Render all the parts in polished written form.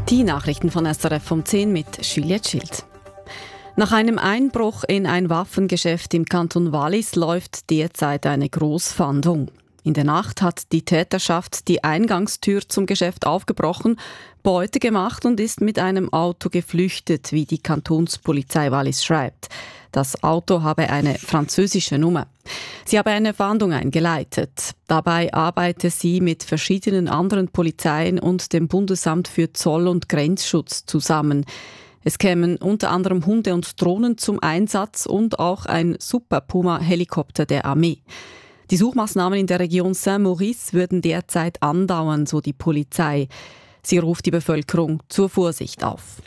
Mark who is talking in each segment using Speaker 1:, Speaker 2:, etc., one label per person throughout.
Speaker 1: Die Nachrichten von SRF um 10 mit Juliette Schild. Nach einem Einbruch in ein Waffengeschäft im Kanton Wallis läuft derzeit eine Grossfahndung. In der Nacht hat die Täterschaft die Eingangstür zum Geschäft aufgebrochen, Beute gemacht und ist mit einem Auto geflüchtet, wie die Kantonspolizei Wallis schreibt. Das Auto habe eine französische Nummer. Sie habe eine Fahndung eingeleitet. Dabei arbeite sie mit verschiedenen anderen Polizeien und dem Bundesamt für Zoll- und Grenzschutz zusammen. Es kämen unter anderem Hunde und Drohnen zum Einsatz und auch ein Super Puma-Helikopter der Armee. Die Suchmaßnahmen in der Region Saint-Maurice würden derzeit andauern, so die Polizei. Sie ruft die Bevölkerung zur Vorsicht auf.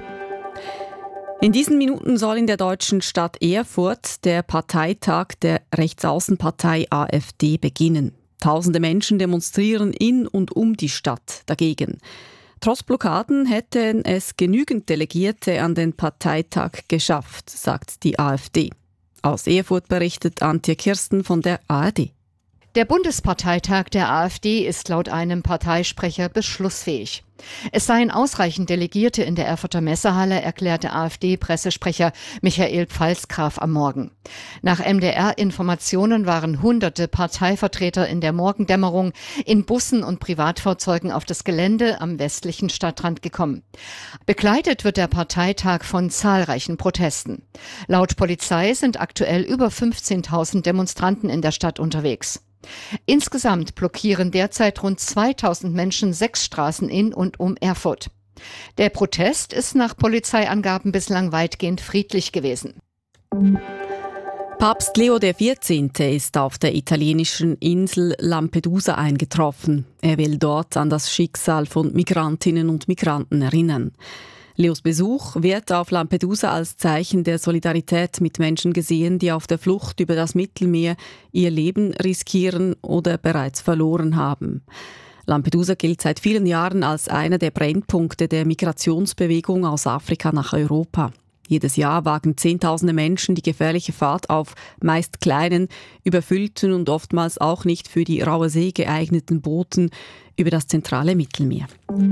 Speaker 1: In diesen Minuten soll in der deutschen Stadt Erfurt der Parteitag der Rechtsaußenpartei AfD beginnen. Tausende Menschen demonstrieren in und um die Stadt dagegen. Trotz Blockaden hätten es genügend Delegierte an den Parteitag geschafft, sagt die AfD. Aus Erfurt berichtet Antje Kirsten von der ARD.
Speaker 2: Der Bundesparteitag der AfD ist laut einem Parteisprecher beschlussfähig. Es seien ausreichend Delegierte in der Erfurter Messehalle, erklärte AfD-Pressesprecher Michael Pfalzgraf am Morgen. Nach MDR-Informationen waren hunderte Parteivertreter in der Morgendämmerung in Bussen und Privatfahrzeugen auf das Gelände am westlichen Stadtrand gekommen. Begleitet wird der Parteitag von zahlreichen Protesten. Laut Polizei sind aktuell über 15.000 Demonstranten in der Stadt unterwegs. Insgesamt blockieren derzeit rund 2000 Menschen 6 Straßen in und um Erfurt. Der Protest ist nach Polizeiangaben bislang weitgehend friedlich gewesen.
Speaker 1: Papst Leo XIV. Ist auf der italienischen Insel Lampedusa eingetroffen. Er will dort an das Schicksal von Migrantinnen und Migranten erinnern. Leos Besuch wird auf Lampedusa als Zeichen der Solidarität mit Menschen gesehen, die auf der Flucht über das Mittelmeer ihr Leben riskieren oder bereits verloren haben. Lampedusa gilt seit vielen Jahren als einer der Brennpunkte der Migrationsbewegung aus Afrika nach Europa. Jedes Jahr wagen Zehntausende Menschen die gefährliche Fahrt auf meist kleinen, überfüllten und oftmals auch nicht für die raue See geeigneten Booten über das zentrale Mittelmeer.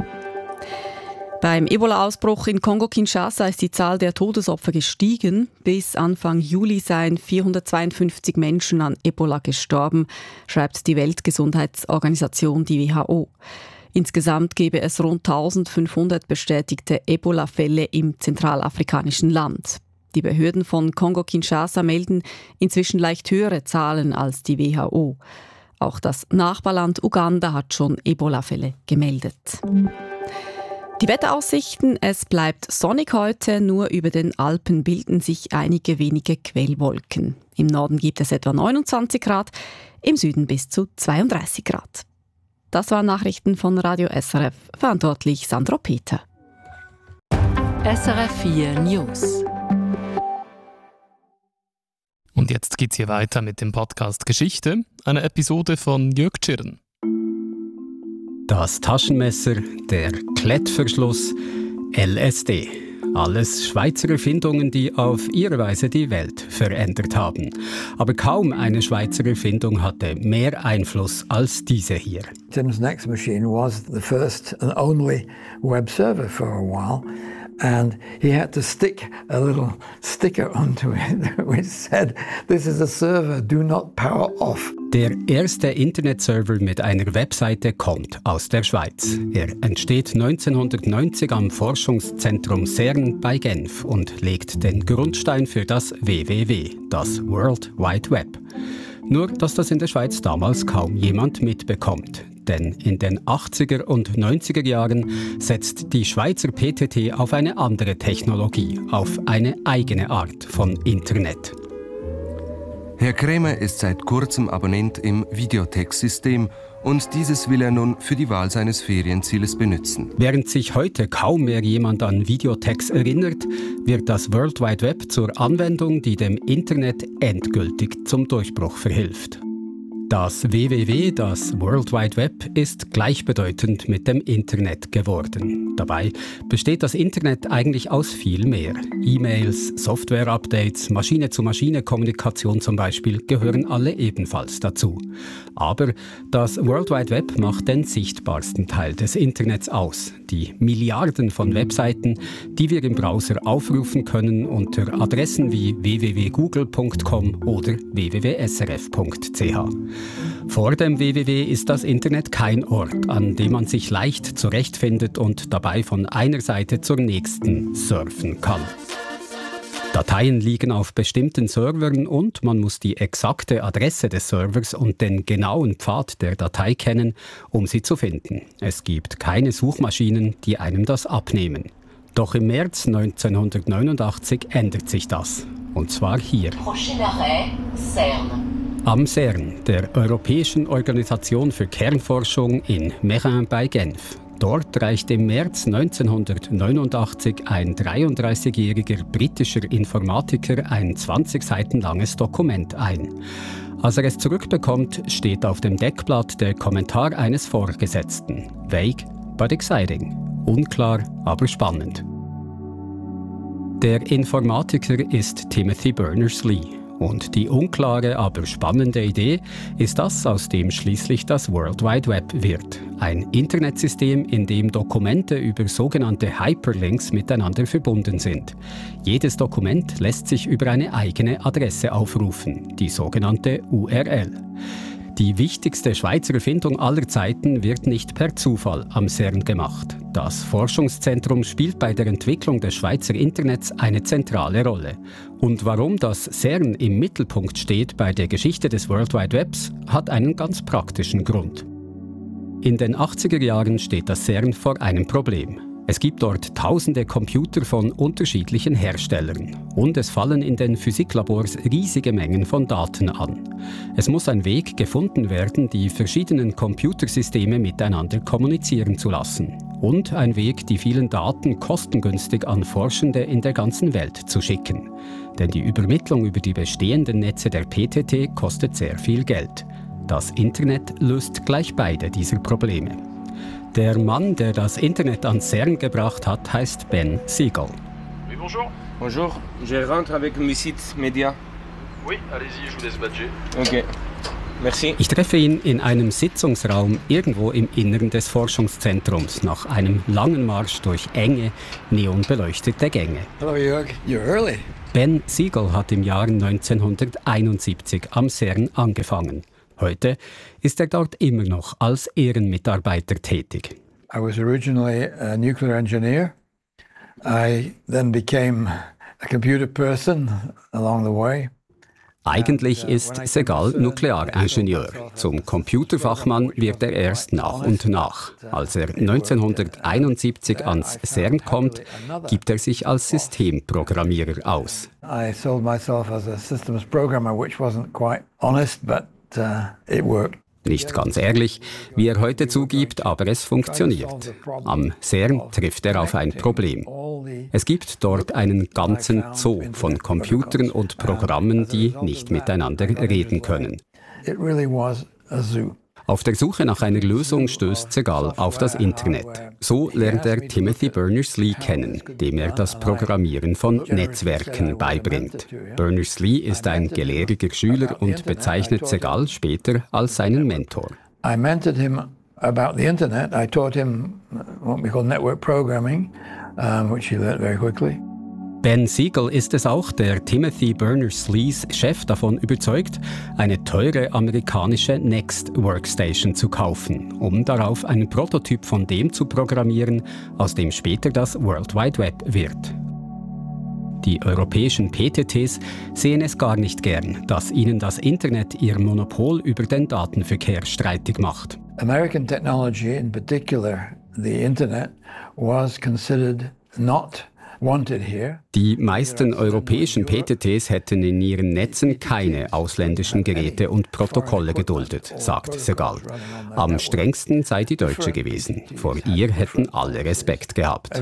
Speaker 1: Beim Ebola-Ausbruch in Kongo-Kinshasa ist die Zahl der Todesopfer gestiegen. Bis Anfang Juli seien 452 Menschen an Ebola gestorben, schreibt die Weltgesundheitsorganisation, die WHO. Insgesamt gebe es rund 1500 bestätigte Ebola-Fälle im zentralafrikanischen Land. Die Behörden von Kongo-Kinshasa melden inzwischen leicht höhere Zahlen als die WHO. Auch das Nachbarland Uganda hat schon Ebola-Fälle gemeldet. Die Wetteraussichten: Es bleibt sonnig heute, nur über den Alpen bilden sich einige wenige Quellwolken. Im Norden gibt es etwa 29 Grad, im Süden bis zu 32 Grad. Das waren Nachrichten von Radio SRF, verantwortlich Sandro Peter.
Speaker 3: SRF 4 News.
Speaker 4: Und jetzt geht's hier weiter mit dem Podcast Geschichte, eine Episode von Jörg Tschirn.
Speaker 5: Das Taschenmesser, der Klettverschluss, LSD. Alles Schweizer Erfindungen, die auf ihre Weise die Welt verändert haben. Aber kaum eine Schweizer Erfindung hatte mehr Einfluss als diese hier.
Speaker 6: Tim's Next Machine was the first and only web server for a while. And he had to stick a little sticker onto it which said, "This is a server, do not power off."
Speaker 5: Der erste Internetserver mit einer Webseite kommt aus der Schweiz. Er entsteht 1990 am Forschungszentrum CERN bei Genf und legt den Grundstein für das WWW, das World Wide Web. Nur, dass das in der Schweiz damals kaum jemand mitbekommt. Denn in den 80er und 90er Jahren setzt die Schweizer PTT auf eine andere Technologie, auf eine eigene Art von Internet.
Speaker 7: Herr Krämer ist seit kurzem Abonnent im Videotex-System und dieses will er nun für die Wahl seines Ferienzieles benutzen.
Speaker 5: Während sich heute kaum mehr jemand an Videotex erinnert, wird das World Wide Web zur Anwendung, die dem Internet endgültig zum Durchbruch verhilft. Das WWW, das World Wide Web, ist gleichbedeutend mit dem Internet geworden. Dabei besteht das Internet eigentlich aus viel mehr. E-Mails, Software-Updates, Maschine-zu-Maschine-Kommunikation zum Beispiel gehören alle ebenfalls dazu. Aber das World Wide Web macht den sichtbarsten Teil des Internets aus, die Milliarden von Webseiten, die wir im Browser aufrufen können unter Adressen wie www.google.com oder www.srf.ch. Vor dem www ist das Internet kein Ort, an dem man sich leicht zurechtfindet und dabei von einer Seite zur nächsten surfen kann. Dateien liegen auf bestimmten Servern und man muss die exakte Adresse des Servers und den genauen Pfad der Datei kennen, um sie zu finden. Es gibt keine Suchmaschinen, die einem das abnehmen. Doch im März 1989 ändert sich das. Und zwar hier. Am CERN, der Europäischen Organisation für Kernforschung in Meyrin bei Genf. Dort reicht im März 1989 ein 33-jähriger britischer Informatiker ein 20 Seiten langes Dokument ein. Als er es zurückbekommt, steht auf dem Deckblatt der Kommentar eines Vorgesetzten. Vague, but exciting. Unklar, aber spannend. Der Informatiker ist Timothy Berners-Lee. Und die unklare, aber spannende Idee ist das, aus dem schließlich das World Wide Web wird. Ein Internetsystem, in dem Dokumente über sogenannte Hyperlinks miteinander verbunden sind. Jedes Dokument lässt sich über eine eigene Adresse aufrufen, die sogenannte URL. Die wichtigste Schweizer Erfindung aller Zeiten wird nicht per Zufall am CERN gemacht. Das Forschungszentrum spielt bei der Entwicklung des Schweizer Internets eine zentrale Rolle. Und warum das CERN im Mittelpunkt steht bei der Geschichte des World Wide Webs, hat einen ganz praktischen Grund. In den 80er Jahren steht das CERN vor einem Problem. Es gibt dort tausende Computer von unterschiedlichen Herstellern und es fallen in den Physiklabors riesige Mengen von Daten an. Es muss ein Weg gefunden werden, die verschiedenen Computersysteme miteinander kommunizieren zu lassen und ein Weg, die vielen Daten kostengünstig an Forschende in der ganzen Welt zu schicken. Denn die Übermittlung über die bestehenden Netze der PTT kostet sehr viel Geld. Das Internet löst gleich beide dieser Probleme. Der Mann, der das Internet ans CERN gebracht hat, heißt Ben Siegel.
Speaker 3: Oui, bonjour.
Speaker 8: Bonjour, je rentre avec mes sites médias.
Speaker 3: Oui, allez-y, je vous laisse badger.
Speaker 8: Ok, merci.
Speaker 5: Ich treffe ihn in einem Sitzungsraum irgendwo im Inneren des Forschungszentrums nach einem langen Marsch durch enge, neonbeleuchtete Gänge.
Speaker 6: Hello, Jörg. You're early.
Speaker 5: Ben Siegel hat im Jahr 1971 am CERN angefangen. Heute ist er dort immer noch als Ehrenmitarbeiter tätig.
Speaker 6: I was originally a nuclear engineer. I then became a computer person along the way.
Speaker 5: Eigentlich ist Segal Nuklearingenieur. Zum Computerfachmann wird er erst nach und nach. Als er 1971 ans CERN kommt, gibt er sich als Systemprogrammierer aus.
Speaker 6: I sold myself as a systems programmer, which wasn't quite honest, but it worked.
Speaker 5: Nicht ganz ehrlich, wie er heute zugibt, aber es funktioniert. Am CERN trifft er auf ein Problem. Es gibt dort einen ganzen Zoo von Computern und Programmen, die nicht miteinander reden können.
Speaker 6: It really was a zoo.
Speaker 5: Auf der Suche nach einer Lösung stößt Segal auf das Internet. So lernt er Timothy Berners-Lee kennen, dem er das Programmieren von Netzwerken beibringt. Berners-Lee ist ein gelehriger Schüler und bezeichnet Segal später als seinen Mentor.
Speaker 6: I mentored him about the internet. I taught him what we call network programming, which he learned very quickly.
Speaker 5: Ben Siegel ist es auch, der Timothy Berners-Lees Chef davon überzeugt, eine teure amerikanische Next Workstation zu kaufen, um darauf einen Prototyp von dem zu programmieren, aus dem später das World Wide Web wird. Die europäischen PTTs sehen es gar nicht gern, dass ihnen das Internet ihr Monopol über den Datenverkehr streitig macht.
Speaker 6: American technology, in particular the internet, was considered not wanted here.
Speaker 5: Die meisten europäischen PTTs hätten in ihren Netzen keine ausländischen Geräte und Protokolle geduldet, sagt Segal. Am strengsten sei die Deutsche gewesen. Vor ihr hätten alle Respekt gehabt.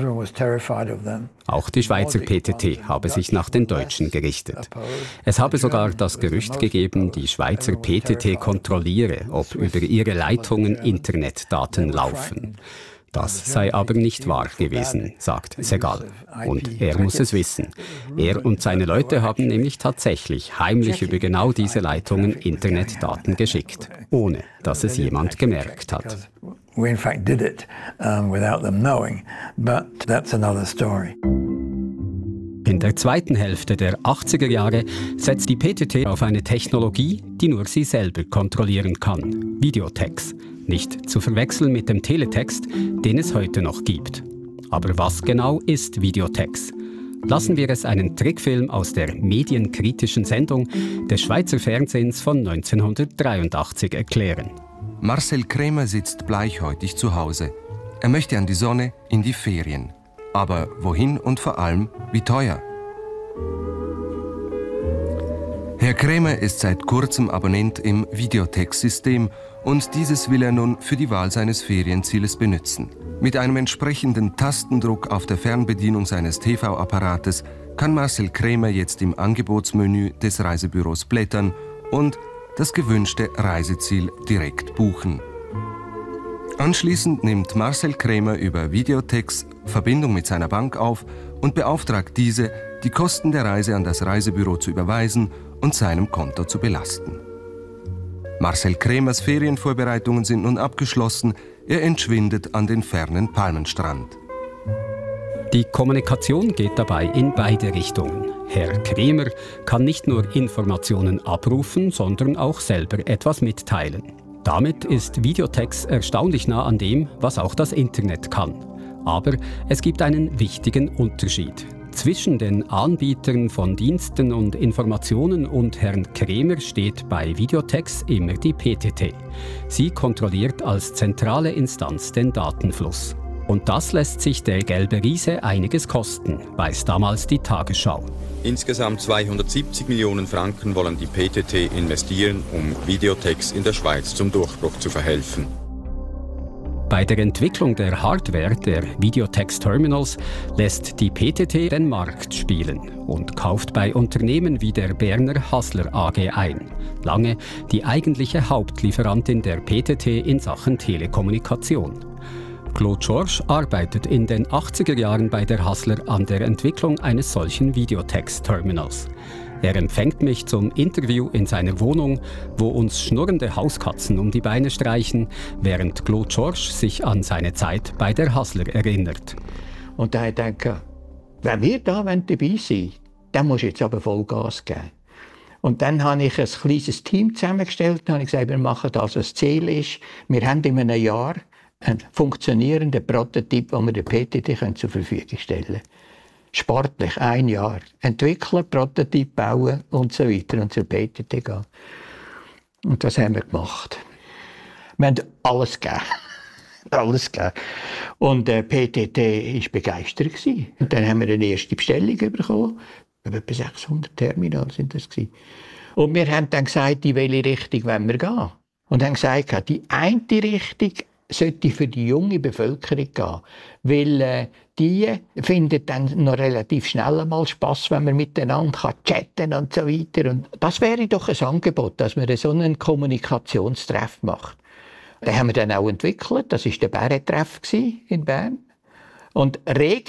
Speaker 5: Auch die Schweizer PTT habe sich nach den Deutschen gerichtet. Es habe sogar das Gerücht gegeben, die Schweizer PTT kontrolliere, ob über ihre Leitungen Internetdaten laufen. Das sei aber nicht wahr gewesen, sagt Segal. Und er muss es wissen. Er und seine Leute haben nämlich tatsächlich heimlich über genau diese Leitungen Internetdaten geschickt, ohne dass es jemand gemerkt hat.
Speaker 6: We in fact did it without them knowing, but that's another story.
Speaker 5: In der zweiten Hälfte der 80er Jahre setzt die PTT auf eine Technologie, die nur sie selber kontrollieren kann. Videotext. Nicht zu verwechseln mit dem Teletext, den es heute noch gibt. Aber was genau ist Videotext? Lassen wir es einen Trickfilm aus der medienkritischen Sendung des Schweizer Fernsehens von 1983 erklären.
Speaker 7: Marcel Krämer sitzt bleichhäutig zu Hause. Er möchte an die Sonne, in die Ferien. Aber wohin und vor allem, wie teuer? Herr Krämer ist seit kurzem Abonnent im Videotext-System und dieses will er nun für die Wahl seines Ferienzieles benutzen. Mit einem entsprechenden Tastendruck auf der Fernbedienung seines TV-Apparates kann Marcel Krämer jetzt im Angebotsmenü des Reisebüros blättern und das gewünschte Reiseziel direkt buchen. Anschließend nimmt Marcel Krämer über Videotext Verbindung mit seiner Bank auf und beauftragt diese, die Kosten der Reise an das Reisebüro zu überweisen und seinem Konto zu belasten. Marcel Krämers Ferienvorbereitungen sind nun abgeschlossen. Er entschwindet an den fernen Palmenstrand.
Speaker 5: Die Kommunikation geht dabei in beide Richtungen. Herr Krämer kann nicht nur Informationen abrufen, sondern auch selber etwas mitteilen. Damit ist Videotext erstaunlich nah an dem, was auch das Internet kann. Aber es gibt einen wichtigen Unterschied. Zwischen den Anbietern von Diensten und Informationen und Herrn Krämer steht bei Videotext immer die PTT. Sie kontrolliert als zentrale Instanz den Datenfluss. Und das lässt sich der gelbe Riese einiges kosten, weiß damals die Tagesschau.
Speaker 9: Insgesamt 270 Millionen Franken wollen die PTT investieren, um Videotext in der Schweiz zum Durchbruch zu verhelfen.
Speaker 5: Bei der Entwicklung der Hardware der Videotext-Terminals lässt die PTT den Markt spielen und kauft bei Unternehmen wie der Berner Hassler AG ein, lange die eigentliche Hauptlieferantin der PTT in Sachen Telekommunikation. Claude George arbeitet in den 80er Jahren bei der Hassler an der Entwicklung eines solchen Videotext-Terminals. Er empfängt mich zum Interview in seiner Wohnung, wo uns schnurrende Hauskatzen um die Beine streichen, während Claude George sich an seine Zeit bei der Hassler erinnert.
Speaker 10: Und da denke ich gedacht, wenn wir da dabei sind, dann muss jetzt aber Vollgas geben. Und dann habe ich ein kleines Team zusammengestellt und habe gesagt, wir machen das. Das Ziel ist, wir haben in einem Jahr einen funktionierenden Prototyp, den wir der PTT zur Verfügung stellen können. Sportlich, 1 Jahr. Entwickeln, Prototyp bauen und so weiter und zur PTT gehen. Und das haben wir gemacht. Wir haben alles gegeben. Alles gegeben. Und der PTT war begeistert. Und dann haben wir eine erste Bestellung bekommen. Etwa 600 Terminals sind das gewesen. Und wir haben dann gesagt, in welche Richtung wollen wir gehen. Und haben gesagt, die eine Richtung sollte für die junge Bevölkerung gehen. Weil die findet dann noch relativ schnell einmal Spass, wenn man miteinander chatten und so weiter. Und das wäre doch ein Angebot, dass man so einen Kommunikationstreff macht. Den haben wir dann auch entwickelt. Das war der Bärentreff in Bern. Und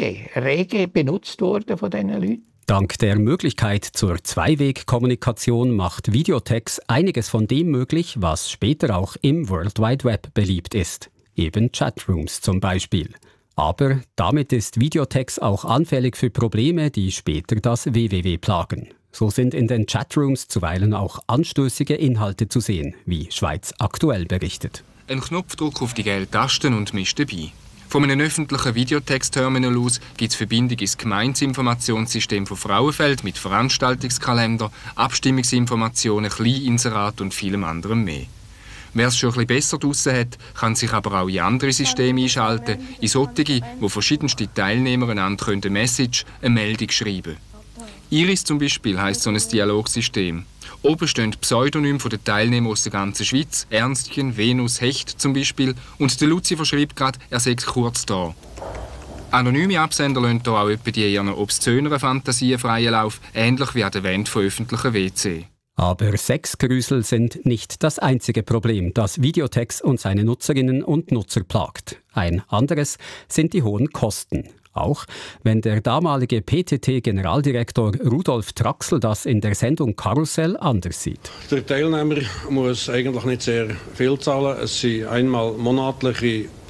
Speaker 10: rege benutzt worden von diesen Leuten.
Speaker 5: Dank der Möglichkeit zur Zweiweg-Kommunikation macht Videotext einiges von dem möglich, was später auch im World Wide Web beliebt ist. Eben Chatrooms zum Beispiel. Aber damit ist Videotext auch anfällig für Probleme, die später das WWW plagen. So sind in den Chatrooms zuweilen auch anstößige Inhalte zu sehen, wie Schweiz aktuell berichtet.
Speaker 11: Ein Knopfdruck auf die gelben Tasten und man ist dabei. Von einem öffentlichen Videotext-Terminal aus gibt es Verbindung ins Gemeindesinformationssystem von Frauenfeld mit Veranstaltungskalender, Abstimmungsinformationen, Kleininserat und vielem anderem mehr. Wer es schon ein bisschen besser draussen hat, kann sich aber auch in andere Systeme einschalten, in solche, wo verschiedenste Teilnehmer einander eine Message, eine Meldung schreiben. Iris zum Beispiel heisst so ein Dialogsystem. Oben stehen Pseudonyme der Teilnehmer aus der ganzen Schweiz, Ernstchen, Venus, Hecht zum Beispiel, und der Lucifer schreibt gerade, er sei kurz da. Anonyme Absender lassen hier auch etwa die ihren obszöneren Fantasien freien Lauf, ähnlich wie an der Wand von öffentlichen WC.
Speaker 5: Aber Sexgrüsel sind nicht das einzige Problem, das Videotext und seine Nutzerinnen und Nutzer plagt. Ein anderes sind die hohen Kosten. Auch wenn der damalige PTT-Generaldirektor Rudolf Traxel das in der Sendung Karussell anders sieht.
Speaker 12: Der Teilnehmer muss eigentlich nicht sehr viel zahlen. Es sind einmal monatliche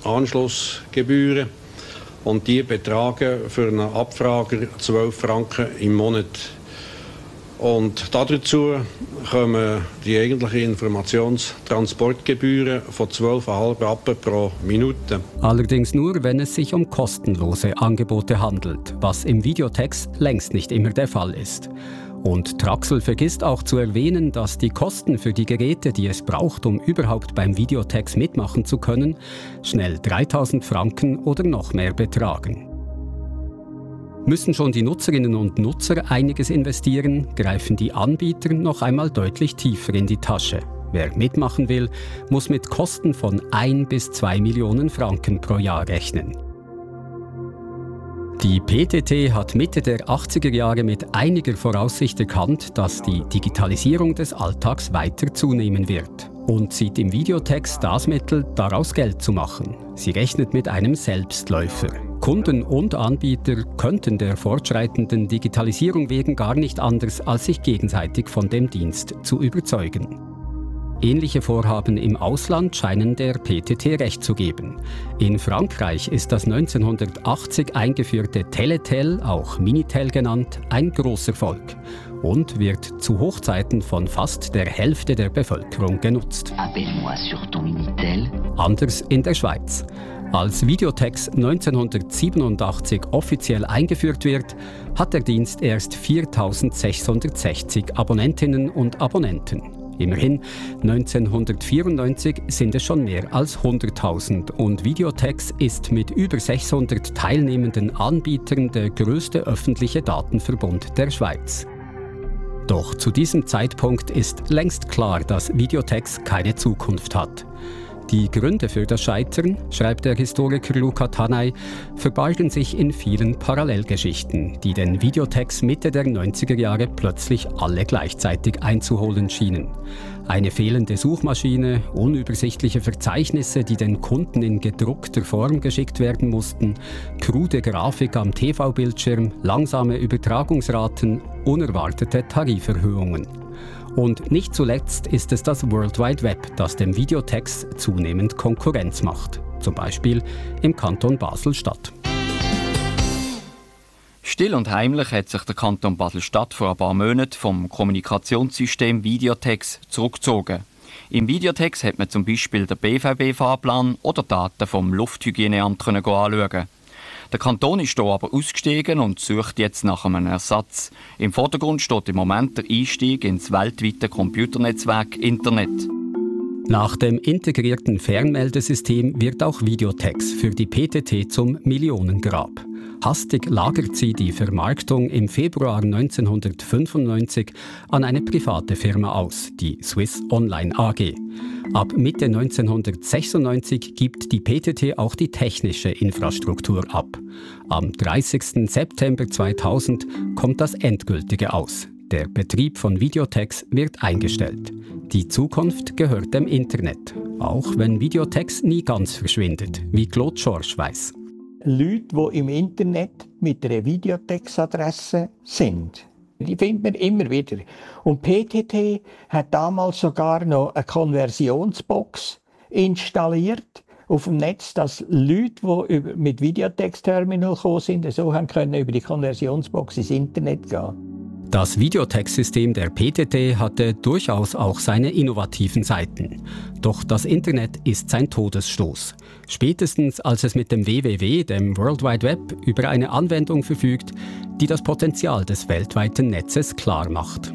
Speaker 12: Anschlussgebühren. Und die betragen für einen Abfrager 12 Franken im Monat. Und dazu kommen die eigentlichen Informationstransportgebühren von 12,5 Rappen pro Minute.
Speaker 5: Allerdings nur, wenn es sich um kostenlose Angebote handelt, was im Videotext längst nicht immer der Fall ist. Und Traxel vergisst auch zu erwähnen, dass die Kosten für die Geräte, die es braucht, um überhaupt beim Videotext mitmachen zu können, schnell 3.000 Franken oder noch mehr betragen. Müssen schon die Nutzerinnen und Nutzer einiges investieren, greifen die Anbieter noch einmal deutlich tiefer in die Tasche. Wer mitmachen will, muss mit Kosten von 1 bis 2 Millionen Franken pro Jahr rechnen. Die PTT hat Mitte der 80er Jahre mit einiger Voraussicht erkannt, dass die Digitalisierung des Alltags weiter zunehmen wird und sieht im Videotext das Mittel, daraus Geld zu machen. Sie rechnet mit einem Selbstläufer. Kunden und Anbieter könnten der fortschreitenden Digitalisierung wegen gar nicht anders, als sich gegenseitig von dem Dienst zu überzeugen. Ähnliche Vorhaben im Ausland scheinen der PTT recht zu geben. In Frankreich ist das 1980 eingeführte Teletel, auch Minitel genannt, ein Grosserfolg und wird zu Hochzeiten von fast der Hälfte der Bevölkerung genutzt. Anders in der Schweiz. Als Videotext 1987 offiziell eingeführt wird, hat der Dienst erst 4.660 Abonnentinnen und Abonnenten. Immerhin, 1994 sind es schon mehr als 100.000 und Videotext ist mit über 600 teilnehmenden Anbietern der größte öffentliche Datenverbund der Schweiz. Doch zu diesem Zeitpunkt ist längst klar, dass Videotext keine Zukunft hat. Die Gründe für das Scheitern, schreibt der Historiker Luca Tanay, verbargen sich in vielen Parallelgeschichten, die den Videotext Mitte der 90er Jahre plötzlich alle gleichzeitig einzuholen schienen. Eine fehlende Suchmaschine, unübersichtliche Verzeichnisse, die den Kunden in gedruckter Form geschickt werden mussten, krude Grafik am TV-Bildschirm, langsame Übertragungsraten, unerwartete Tariferhöhungen. Und nicht zuletzt ist es das World Wide Web, das dem Videotext zunehmend Konkurrenz macht. Zum Beispiel im Kanton Basel-Stadt.
Speaker 13: Still und heimlich hat sich der Kanton Basel-Stadt vor ein paar Monaten vom Kommunikationssystem Videotext zurückgezogen. Im Videotext hat man zum Beispiel den BVB-Fahrplan oder Daten vom Lufthygieneamt anschauen. Der Kanton ist hier aber ausgestiegen und sucht jetzt nach einem Ersatz. Im Vordergrund steht im Moment der Einstieg ins weltweite Computernetzwerk Internet.
Speaker 5: Nach dem integrierten Fernmeldesystem wird auch Videotext für die PTT zum Millionengrab. Hastig lagert sie die Vermarktung im Februar 1995 an eine private Firma aus, die Swiss Online AG. Ab Mitte 1996 gibt die PTT auch die technische Infrastruktur ab. Am 30. September 2000 kommt das Endgültige aus. Der Betrieb von Videotext wird eingestellt. Die Zukunft gehört dem Internet, auch wenn Videotext nie ganz verschwindet, wie Claude Schorsch weiss.
Speaker 10: Leute, die im Internet mit einer Videotext-Adresse sind, die findet man immer wieder. Und PTT hat damals sogar noch eine Konversionsbox installiert auf dem Netz, dass Leute, die mit Videotext-Terminal gekommen sind, so haben können über die Konversionsbox ins Internet gehen.
Speaker 5: Das Videotextsystem der PTT hatte durchaus auch seine innovativen Seiten. Doch das Internet ist sein Todesstoß. Spätestens als es mit dem WWW, dem World Wide Web, über eine Anwendung verfügt, die das Potenzial des weltweiten Netzes klar macht.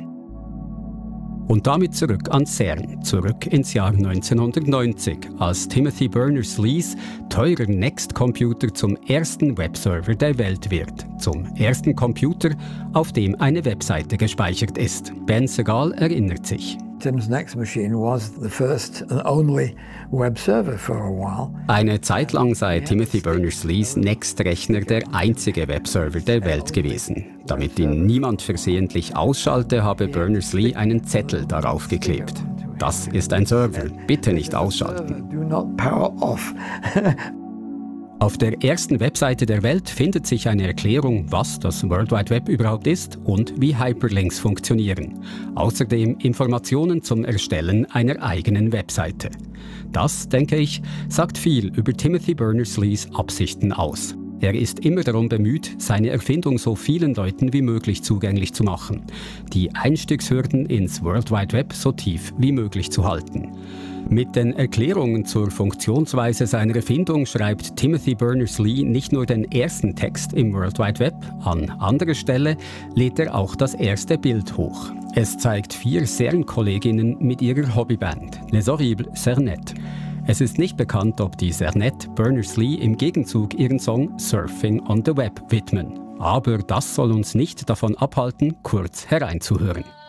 Speaker 5: Und damit zurück an CERN, zurück ins Jahr 1990, als Timothy Berners-Lees teurer Next-Computer zum ersten Webserver der Welt wird. Zum ersten Computer, auf dem eine Webseite gespeichert ist. Ben Segal erinnert sich.
Speaker 6: Tim's Next machine was the first and only web server for a while.
Speaker 5: Eine Zeit lang sei Timothy Berners-Lees Next-Rechner der einzige Webserver der Welt gewesen. Damit ihn niemand versehentlich ausschalte, habe Berners-Lee einen Zettel darauf geklebt. Das ist ein Server, bitte nicht ausschalten.
Speaker 6: Do not power off.
Speaker 5: Auf der ersten Webseite der Welt findet sich eine Erklärung, was das World Wide Web überhaupt ist und wie Hyperlinks funktionieren. Außerdem Informationen zum Erstellen einer eigenen Webseite. Das, denke ich, sagt viel über Timothy Berners-Lees Absichten aus. Er ist immer darum bemüht, seine Erfindung so vielen Leuten wie möglich zugänglich zu machen, die Einstiegshürden ins World Wide Web so tief wie möglich zu halten. Mit den Erklärungen zur Funktionsweise seiner Erfindung schreibt Timothy Berners-Lee nicht nur den ersten Text im World Wide Web, an anderer Stelle lädt er auch das erste Bild hoch. Es zeigt 4 CERN-Kolleginnen mit ihrer Hobbyband, Les Horribles Cernettes. Es ist nicht bekannt, ob die Cernettes Berners-Lee im Gegenzug ihren Song Surfing on the Web widmen. Aber das soll uns nicht davon abhalten, kurz hereinzuhören.